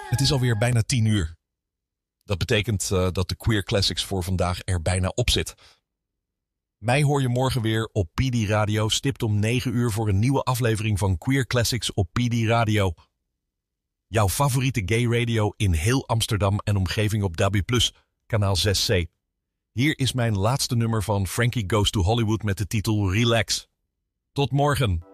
Het is alweer bijna 10 uur. Dat betekent dat de Queer Classics voor vandaag er bijna op zit. Mij hoor je morgen weer op PD Radio, stipt om 9 uur voor een nieuwe aflevering van Queer Classics op PD Radio. Jouw favoriete gay radio in heel Amsterdam en omgeving op DAB+, kanaal 6C. Hier is mijn laatste nummer van Frankie Goes to Hollywood met de titel Relax. Tot morgen.